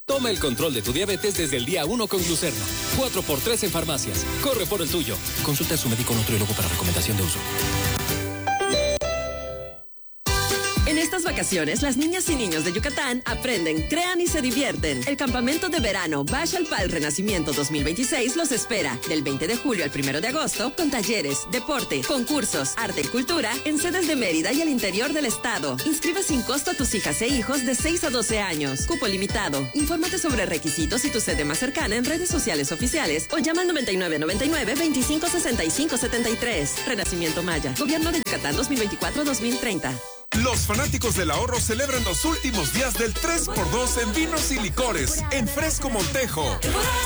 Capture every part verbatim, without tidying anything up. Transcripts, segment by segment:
Toma el control de tu diabetes desde el día uno con Glucerna. cuatro por tres en farmacias. Corre por el tuyo. Consulta a su médico nutriólogo para recomendación de uso. En estas vacaciones, las niñas y niños de Yucatán aprenden, crean y se divierten. El campamento de verano Bash al Pal Renacimiento dos mil veintiséis los espera del veinte de julio al primero de agosto con talleres, deporte, concursos, arte y cultura en sedes de Mérida y el interior del estado. Inscribe sin costo a tus hijas e hijos de seis a doce años. Cupo limitado. Infórmate sobre requisitos y tu sede más cercana en redes sociales oficiales o llama al noventa y nueve noventa y nueve veinticinco sesenta y cinco setenta y tres. Renacimiento Maya. Gobierno de Yucatán dos mil veinticuatro a dos mil treinta. Los fanáticos del ahorro celebran los últimos días del tres por dos en vinos y licores en Fresco Montejo.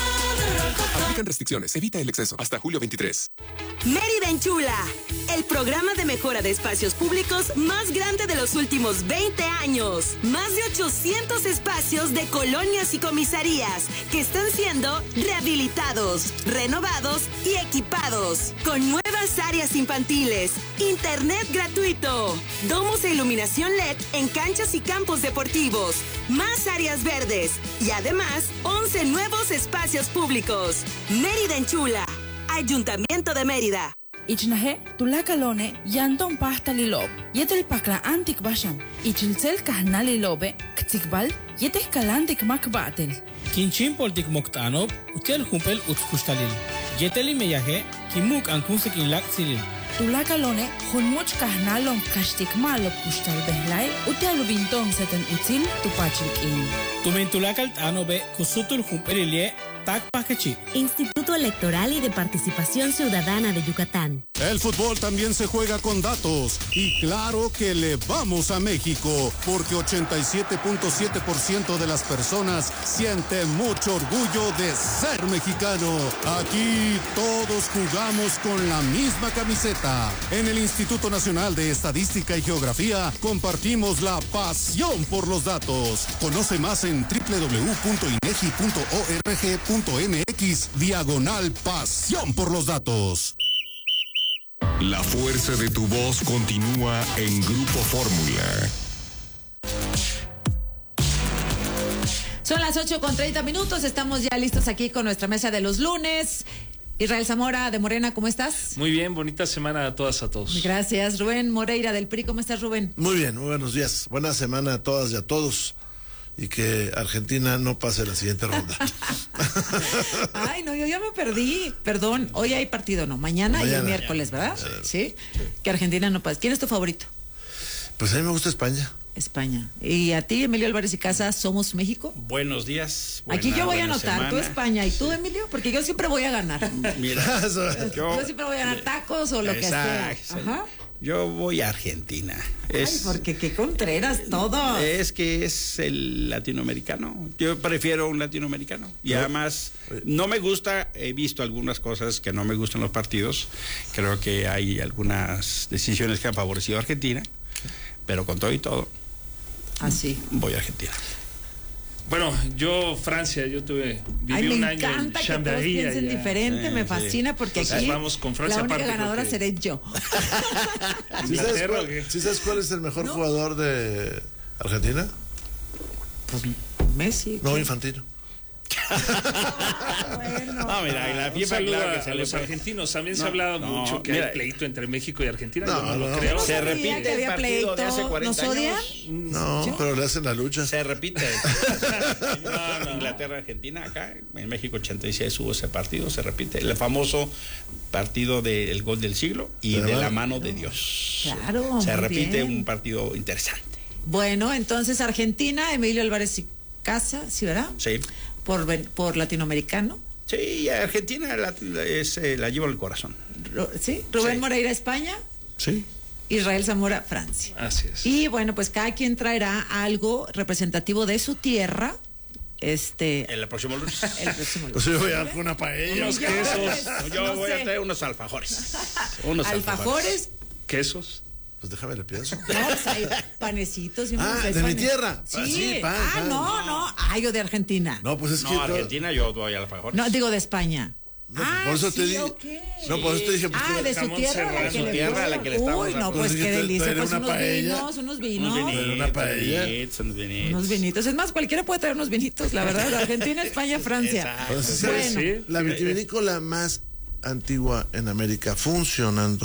Aplican restricciones, evita el exceso. Hasta julio veintitrés. Mérida Enchula, el programa de mejora de espacios públicos más grande de los últimos veinte años. Más de ochocientos espacios de colonias y comisarías que están siendo rehabilitados, renovados y equipados. Con nuevas áreas infantiles, internet gratuito, domos e iluminación L E D en canchas y campos deportivos, más áreas verdes y además once nuevos espacios públicos. Mérida Enchula, Ayuntamiento de Mérida. Ichnahe, tulakalone, yanton pasta lilob, yetel pakla antik basham, ichilsel kahna lilobe, ktikbal, yetes kalantik makbatel. Kinchin poltik moktanob, utel humpel utskustalil. Yeteli meyahe, kimuk ankunse kinlak silil. Tulakalone, hunmuch kahna lom kashtik malop kustal behlai, utel binton seten util tupachik in. Tumen tulakal tanobe, kusutul humpelilie, Instituto Electoral y de Participación Ciudadana de Yucatán. El fútbol también se juega con datos y claro que le vamos a México porque ochenta y siete punto siete por ciento de las personas sienten mucho orgullo de ser mexicano. Aquí todos jugamos con la misma camiseta. En el Instituto Nacional de Estadística y Geografía compartimos la pasión por los datos. Conoce más en doble u doble u doble u punto inegi punto org punto mx diagonal pasión por los datos. La fuerza de tu voz continúa en Grupo Fórmula. Son las ocho con treinta minutos, estamos ya listos aquí con nuestra mesa de los lunes. Israel Zamora de Morena, ¿cómo estás? Muy bien, bonita semana a todas, a todos. Gracias. Rubén Moreira del P R I, ¿cómo estás, Rubén? Muy bien, muy buenos días. Buena semana a todas y a todos. Y que Argentina no pase la siguiente ronda. Ay, no, yo ya me perdí. Perdón, hoy hay partido, ¿no? Mañana, Mañana y el miércoles, ¿verdad? Mañana. ¿Sí? Que Argentina no pase. ¿Quién es tu favorito? Pues a mí me gusta España. España. ¿Y a ti, Emilio Álvarez y Casa, somos México? Buenos días. Buena, Aquí yo voy a anotar, tú España y tú, Emilio, porque yo siempre voy a ganar. Mira, yo, yo siempre voy a ganar tacos o lo que sea. Ajá. Yo voy a Argentina. Es, Ay, porque qué contreras todo. Es que es el latinoamericano. Yo prefiero un latinoamericano. Y ¿no? Además, no me gusta, he visto algunas cosas que no me gustan los partidos. Creo que hay algunas decisiones que han favorecido a Argentina. Pero con todo y todo, así voy a Argentina. Bueno, yo Francia, yo tuve viví Ay, un me año en encanta que todos piensen ya. diferente, sí, me fascina porque Entonces, aquí vamos con Francia, la única aparte, ganadora porque... seré yo. ¿Sí sabes, cuál, ¿Sí sabes cuál es el mejor ¿No? jugador de Argentina? Pues Messi. No, ¿qué? Infantino. Bueno. No, mira, la FIFA, claro que se a los puede. argentinos también no, se ha hablado no, mucho que mira, hay pleito entre México y Argentina. No, yo no, no, lo creo. no se repite que el partido pleito, de hace cuarenta ¿nos odian? años. No, ¿sí? Pero le hacen la lucha. Se repite. no, no, Inglaterra, Argentina, acá en México ochenta y seis hubo ese partido, se repite el famoso partido del gol del siglo y de, de la mano de Dios. Claro. Se repite bien. Un partido interesante. Bueno, entonces Argentina, Emilio Álvarez y Casa, ¿sí, verdad? Sí. Por, por latinoamericano. Sí, Argentina la, la, es, eh, la llevo al corazón. Sí, Rubén sí. Moreira, España. Sí. Israel Zamora, Francia. Así es. Y bueno, pues cada quien traerá algo representativo de su tierra. Este. El próximo lunes. El próximo lunes. Pues yo voy a dar una paella. Unos quesos. Yo no voy sé. a traer unos alfajores. Unos alfajores. alfajores. Quesos. Pues déjame le pienso. No, pues hay panecitos. Y ah, hay de pane... mi tierra. Sí. sí pan, ah, pan. no, no. Ah, yo de Argentina. No, pues es no, que. Argentina, yo doy alfajores. No, digo de España. No, ah, por eso sí, te dije. Okay. No, por eso te dije. Pues, ah, de su tierra, la que, tierra la que le estamos. Uy, no, pues qué delicia. Pues unos paella, vinos, unos vinos. Unos vinitos, una paella. Unos vinitos. unos vinitos. Es más, cualquiera puede traer unos vinitos, la verdad. Argentina, España, Francia. Pues, bueno. Sí. La vitivinícola más antigua en América funcionando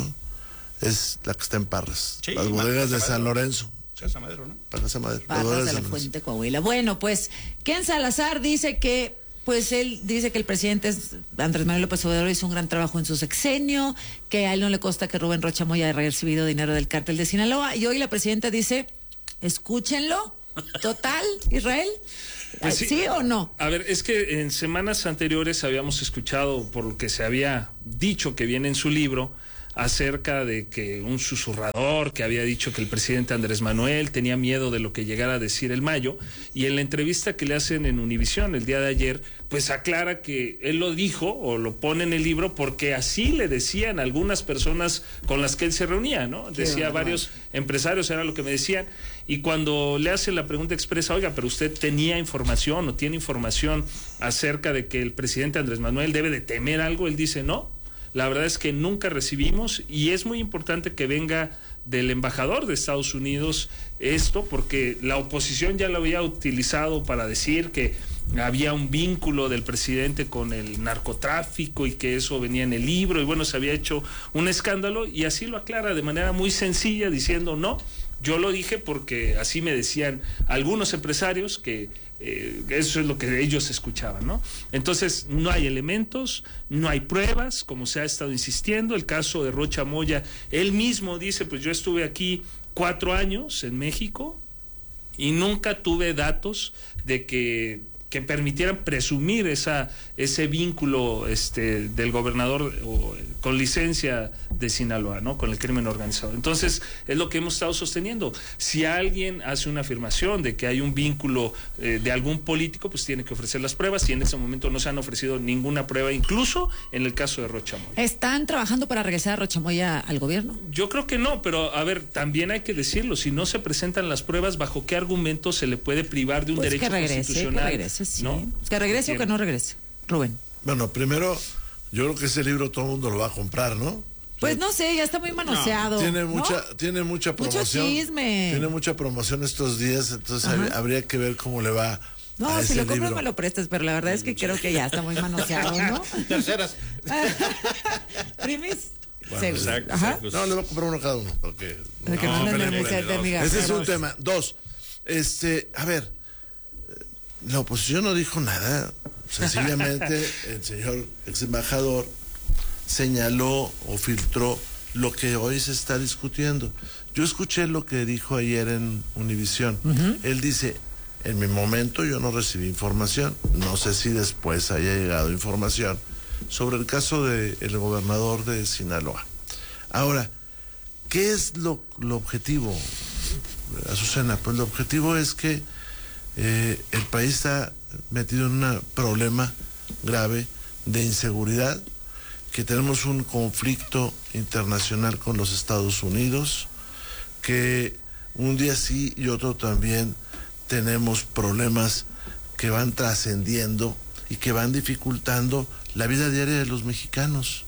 es la que está en Parras. Sí, las bodegas de San Lorenzo. Casa Madero, ¿no? Casa Madero. Parras de la Fuente, Coahuila. Bueno, pues Ken Salazar dice que Pues él dice que el presidente Andrés Manuel López Obrador hizo un gran trabajo en su sexenio, que a él no le consta que Rubén Rocha Moya haya recibido dinero del cártel de Sinaloa. Y hoy la presidenta dice, escúchenlo, total, Israel. Pues sí, ¿Sí o no? A ver, es que en semanas anteriores habíamos escuchado, por lo que se había dicho que viene en su libro, acerca de que un susurrador que había dicho que el presidente Andrés Manuel tenía miedo de lo que llegara a decir el Mayo, y en la entrevista que le hacen en Univisión el día de ayer, pues aclara que él lo dijo o lo pone en el libro porque así le decían algunas personas con las que él se reunía, ¿no? Decía varios empresarios, era lo que me decían, y cuando le hace la pregunta expresa, oiga, pero usted tenía información o tiene información acerca de que el presidente Andrés Manuel debe de temer algo, él dice no. La verdad es que nunca recibimos, y es muy importante que venga del embajador de Estados Unidos esto, porque la oposición ya lo había utilizado para decir que había un vínculo del presidente con el narcotráfico y que eso venía en el libro, y bueno, se había hecho un escándalo, y así lo aclara de manera muy sencilla diciendo no, yo lo dije porque así me decían algunos empresarios que Eh, eso es lo que ellos escuchaban, ¿no? Entonces no hay elementos, no hay pruebas, como se ha estado insistiendo. El caso de Rocha Moya, él mismo dice, pues yo estuve aquí cuatro años en México y nunca tuve datos de que que permitieran presumir esa ese vínculo este del gobernador o, con licencia de Sinaloa, ¿no? Con el crimen organizado. Entonces, es lo que hemos estado sosteniendo. Si alguien hace una afirmación de que hay un vínculo eh, de algún político, pues tiene que ofrecer las pruebas, y en ese momento no se han ofrecido ninguna prueba, incluso en el caso de Rocha Moya. ¿Están trabajando para regresar a Rocha Moya al gobierno? Yo creo que no, pero a ver, también hay que decirlo, si no se presentan las pruebas, ¿bajo qué argumento se le puede privar de un pues derecho que regrese, constitucional? Que regrese, sí. ¿No? Que regrese o que no regrese, Rubén. Bueno, primero, yo creo que ese libro todo el mundo lo va a comprar, ¿no? Pues no sé, ya está muy manoseado. No, tiene mucha, ¿no? tiene mucha promoción. Mucho chisme. Tiene mucha promoción estos días, entonces Ajá. habría que ver cómo le va. No, a si ese lo compras libro. me lo prestas, pero la verdad es que creo que ya está muy manoseado, ¿no? Terceras. Primis. Bueno, exacto, exacto. No, le voy a comprar uno cada uno. Porque no, que no, no, no, no, ese es un tema. Dos, este, a ver, la oposición no dijo nada. Sencillamente el señor ex embajador señaló o filtró lo que hoy se está discutiendo. Yo escuché lo que dijo ayer en Univisión. Uh-huh. Él dice, en mi momento yo no recibí información, no sé si después haya llegado información sobre el caso del gobernador de Sinaloa. Ahora, ¿qué es lo, lo objetivo, Azucena? Pues lo objetivo es que eh, el país está metido en un problema grave de inseguridad, que tenemos un conflicto internacional con los Estados Unidos, que un día sí y otro también tenemos problemas que van trascendiendo y que van dificultando la vida diaria de los mexicanos.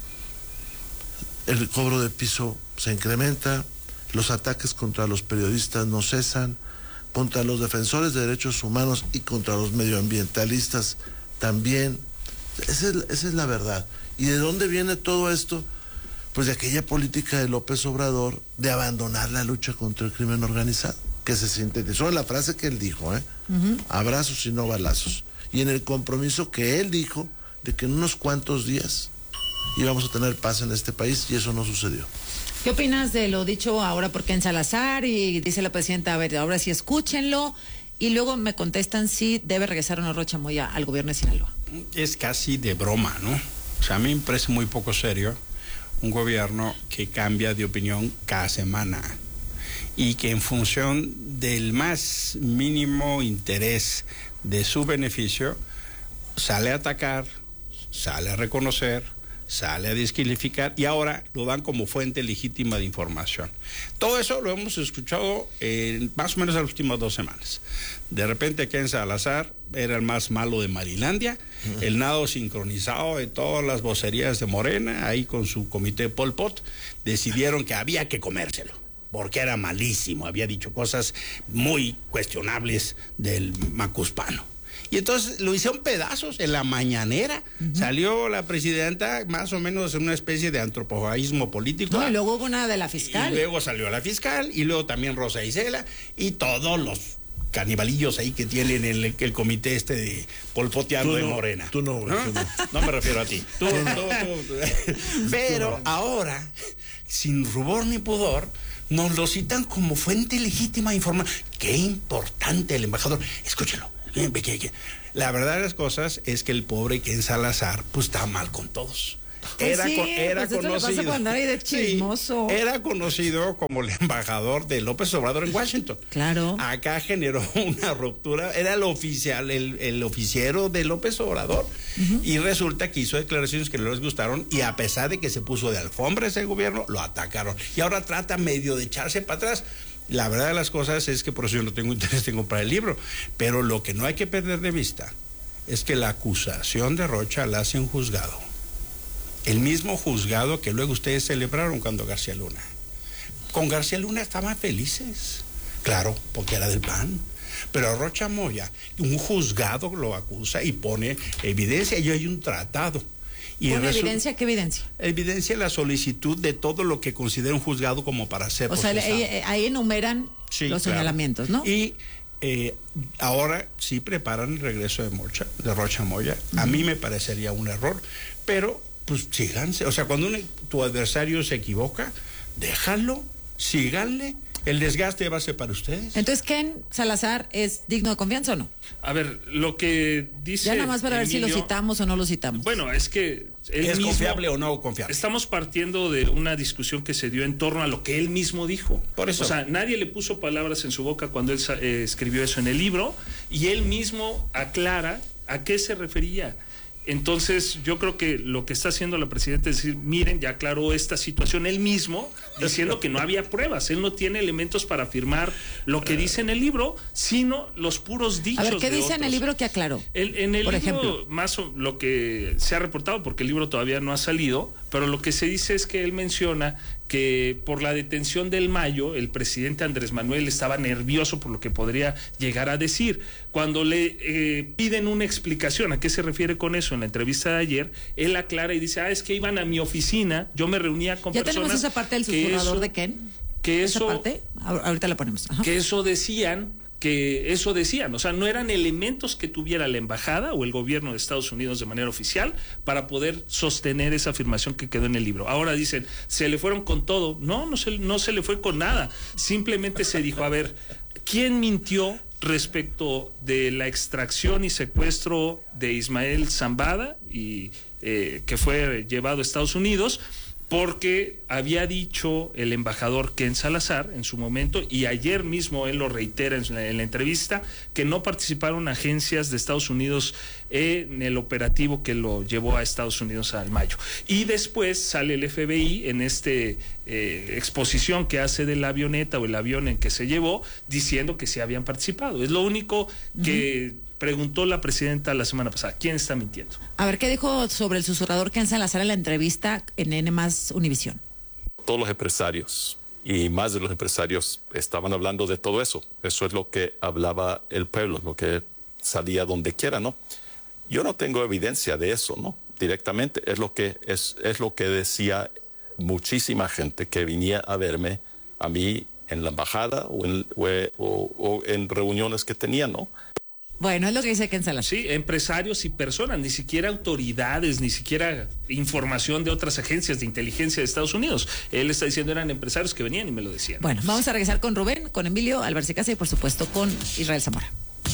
El cobro de piso se incrementa, los ataques contra los periodistas no cesan, contra los defensores de derechos humanos y contra los medioambientalistas también. Esa es, esa es la verdad. ¿Y de dónde viene todo esto? Pues de aquella política de López Obrador de abandonar la lucha contra el crimen organizado, que se sintetizó en la frase que él dijo, ¿eh? Uh-huh. Abrazos y no balazos. Y en el compromiso que él dijo de que en unos cuantos días íbamos a tener paz en este país, y eso no sucedió. ¿Qué opinas de lo dicho ahora por Ken Salazar? Y dice la presidenta, a ver, ahora sí escúchenlo, y luego me contestan si debe regresar o no Rocha Moya al gobierno de Sinaloa. Es casi de broma, ¿no? O sea, a mí me parece muy poco serio un gobierno que cambia de opinión cada semana y que en función del más mínimo interés de su beneficio sale a atacar, sale a reconocer, sale a descalificar y ahora lo dan como fuente legítima de información. Todo eso lo hemos escuchado en más o menos las últimas dos semanas. De repente Ken Salazar era el más malo de Marilandia, uh-huh. el nado sincronizado de todas las vocerías de Morena, ahí con su comité Pol Pot, decidieron que había que comérselo, porque era malísimo, había dicho cosas muy cuestionables del macuspano. Y entonces lo hicieron pedazos en la mañanera. Uh-huh. Salió la presidenta más o menos en una especie de antropofagismo político. No, y luego hubo una de la fiscal. Y luego salió la fiscal, y luego también Rosa Isela, y todos los canibalillos ahí que tienen el, el comité este de polpoteando de no, Morena. Tú no, ¿no? Tú no. No me refiero a ti. Tú, tú, tú, tú. Pero ahora, sin rubor ni pudor, nos lo citan como fuente legítima de información. Qué importante el embajador. Escúchalo. La verdad de las cosas es que el pobre Ken Salazar pues está mal con todos. Pues Era, sí, con, era pues conocido. Pasa por ahí de chismoso. Sí, era conocido como el embajador de López Obrador en Washington. Claro. Acá generó una ruptura. Era el oficial, el, el oficiero de López Obrador. Uh-huh. Y resulta que hizo declaraciones que no les gustaron. Y a pesar de que se puso de alfombra ese gobierno, lo atacaron. Y ahora trata medio de echarse para atrás. La verdad de las cosas es que por eso yo no tengo interés en comprar el libro. Pero lo que no hay que perder de vista es que la acusación de Rocha la hace un juzgado. El mismo juzgado que luego ustedes celebraron cuando García Luna. Con García Luna estaban felices. Claro, porque era del P A N. Pero a Rocha Moya, un juzgado lo acusa y pone evidencia. Y hay un tratado. Y ¿Pone evidencia? ¿Qué evidencia? Evidencia la solicitud de todo lo que considera un juzgado como para ser O procesado. sea, ahí, ahí enumeran sí, los claro. señalamientos, ¿no? Y eh, ahora sí preparan el regreso de, Mocha, de Rocha Moya. Uh-huh. A mí me parecería un error, pero pues síganse. O sea, cuando un, tu adversario se equivoca, déjalo, síganle. ¿El desgaste va a ser para ustedes? Entonces, ¿Ken Salazar es digno de confianza o no? A ver, lo que dice Ya nada más para Emilio, ver si lo citamos o no lo citamos. Bueno, es que él ¿Es mismo, confiable o no confiable? Estamos partiendo de una discusión que se dio en torno a lo que él mismo dijo. Por eso. O sea, nadie le puso palabras en su boca cuando él eh, escribió eso en el libro, y él mismo aclara a qué se refería. Entonces, yo creo que lo que está haciendo la presidenta es decir, miren, ya aclaró esta situación él mismo, diciendo que no había pruebas. Él no tiene elementos para afirmar lo que dice en el libro, sino los puros dichos. A ver, ¿qué de dice otros. en el libro que aclaró? El, en el Por libro, ejemplo. más o, lo que se ha reportado, porque el libro todavía no ha salido, pero lo que se dice es que él menciona que por la detención del Mayo, el presidente Andrés Manuel estaba nervioso por lo que podría llegar a decir. Cuando le eh, piden una explicación a qué se refiere con eso en la entrevista de ayer, él aclara y dice, ah, es que iban a mi oficina, yo me reunía con ya personas... Ya tenemos esa parte del susurrador de Ken. Que ¿Esa eso, parte? Ahorita la ponemos. Ajá. Que eso decían... que eso decían, o sea, no eran elementos que tuviera la embajada o el gobierno de Estados Unidos de manera oficial para poder sostener esa afirmación que quedó en el libro. Ahora dicen, se le fueron con todo. No, no se, no se le fue con nada. Simplemente se dijo, a ver, ¿quién mintió respecto de la extracción y secuestro de Ismael Zambada, y eh, que fue llevado a Estados Unidos? Porque había dicho el embajador Ken Salazar en su momento, y ayer mismo él lo reitera en la, en la entrevista, que no participaron agencias de Estados Unidos en el operativo que lo llevó a Estados Unidos al Mayo. Y después sale el F B I en este eh, exposición que hace de la avioneta o el avión en que se llevó, diciendo que sí habían participado. Es lo único que... Uh-huh. Preguntó la presidenta la semana pasada, ¿quién está mintiendo? A ver, ¿qué dijo sobre el susurrador Ken Salazar en la entrevista en N más Univisión? Todos los empresarios y más de los empresarios estaban hablando de todo eso. Eso es lo que hablaba el pueblo, lo que salía donde quiera, ¿no? Yo no tengo evidencia de eso, ¿no? Directamente es lo que es, es lo que decía muchísima gente que venía a verme a mí en la embajada o en, o, o, o en reuniones que tenía, ¿no? Bueno, es lo que dice Ken Salazar. Sí, empresarios y personas, ni siquiera autoridades, ni siquiera información de otras agencias de inteligencia de Estados Unidos. Él está diciendo eran empresarios que venían y me lo decían. Bueno, vamos a regresar con Rubén, con Emilio Álvarez y Casa y por supuesto con Israel Zamora.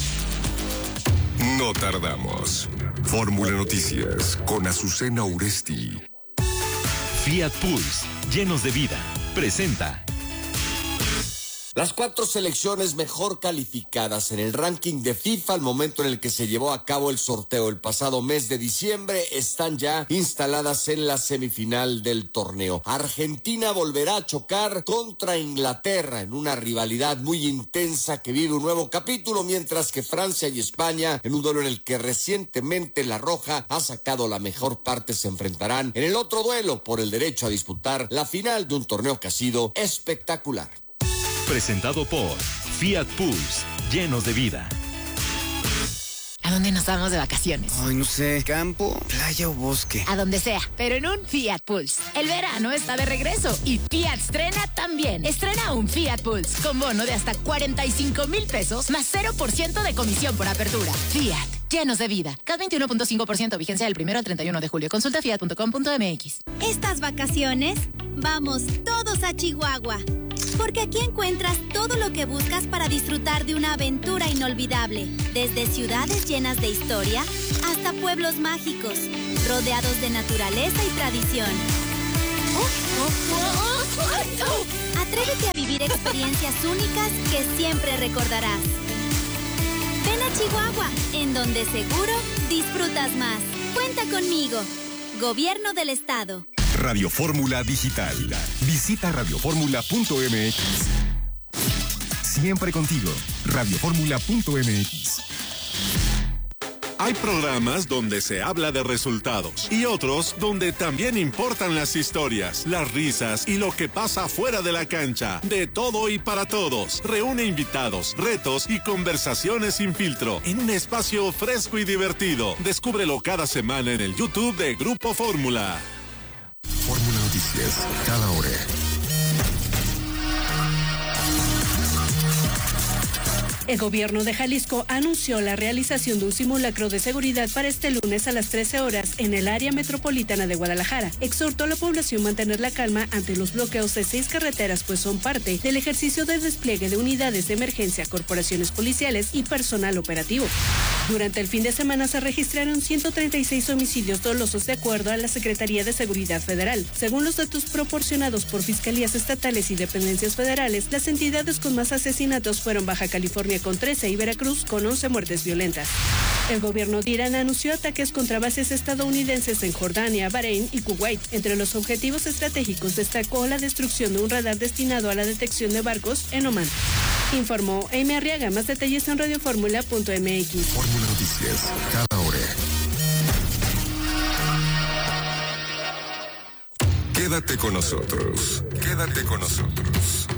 No tardamos. Fórmula Noticias con Azucena Uresti. Fiat Pulse, llenos de vida, presenta. Las cuatro selecciones mejor calificadas en el ranking de FIFA al momento en el que se llevó a cabo el sorteo el pasado mes de diciembre están ya instaladas en la semifinal del torneo. Argentina volverá a chocar contra Inglaterra en una rivalidad muy intensa que vive un nuevo capítulo, mientras que Francia y España, en un duelo en el que recientemente la Roja ha sacado la mejor parte, se enfrentarán en el otro duelo por el derecho a disputar la final de un torneo que ha sido espectacular. Presentado por Fiat Pulse, llenos de vida. ¿A dónde nos vamos de vacaciones? Ay, no sé, campo, playa o bosque. A donde sea, pero en un Fiat Pulse. El verano está de regreso y Fiat estrena también. Estrena un Fiat Pulse con bono de hasta cuarenta y cinco mil pesos más cero por ciento de comisión por apertura. Fiat, llenos de vida. C A T veintiuno punto cinco por ciento, vigencia del primero al treinta y uno de julio. Consulta fiat punto com punto m x. Estas vacaciones, vamos todos a Chihuahua. Porque aquí encuentras todo lo que buscas para disfrutar de una aventura inolvidable. Desde ciudades llenas de historia hasta pueblos mágicos, rodeados de naturaleza y tradición. Atrévete a vivir experiencias únicas que siempre recordarás. Ven a Chihuahua, en donde seguro disfrutas más. Cuenta conmigo. Gobierno del Estado. Radio Fórmula Digital. Visita radio fórmula punto m x. Siempre contigo. radio fórmula punto m x. Hay programas donde se habla de resultados y otros donde también importan las historias, las risas y lo que pasa fuera de la cancha. De todo y para todos. Reúne invitados, retos y conversaciones sin filtro en un espacio fresco y divertido. Descúbrelo cada semana en el YouTube de Grupo Fórmula. Fórmula Noticias, cada hora. El gobierno de Jalisco anunció la realización de un simulacro de seguridad para este lunes a las trece horas en el área metropolitana de Guadalajara. Exhortó a la población a mantener la calma ante los bloqueos de seis carreteras, pues son parte del ejercicio de despliegue de unidades de emergencia, corporaciones policiales y personal operativo. Durante el fin de semana se registraron ciento treinta y seis homicidios dolosos de acuerdo a la Secretaría de Seguridad Federal. Según los datos proporcionados por fiscalías estatales y dependencias federales, las entidades con más asesinatos fueron Baja California con trece y Veracruz con once muertes violentas. El gobierno de Irán anunció ataques contra bases estadounidenses en Jordania, Bahrein y Kuwait. Entre los objetivos estratégicos destacó la destrucción de un radar destinado a la detección de barcos en Omán. Informó Amy Arriaga. Más detalles en radio fórmula punto m x. Fórmula Noticias, cada hora. Quédate con nosotros. Quédate con nosotros.